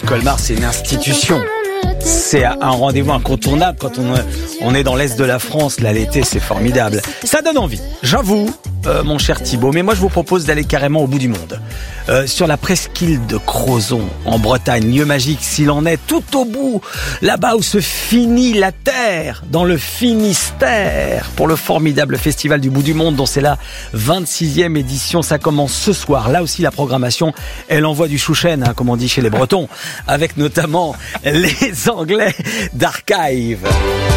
Colmar, c'est une institution. C'est un rendez-vous incontournable quand on est dans l'Est de la France. Là, l'été, c'est formidable. Ça donne envie, j'avoue, mon cher Thibaut. Mais moi, je vous propose d'aller carrément au bout du monde. Sur la presqu'île de Crozon, en Bretagne, lieu magique s'il en est, tout au bout, là-bas où se finit la terre, dans le Finistère, pour le formidable festival du bout du monde, dont c'est la 26e édition. Ça commence ce soir. Là aussi, la programmation, elle envoie du chouchen, hein, comme on dit chez les Bretons, avec notamment les Anglais d'Archive.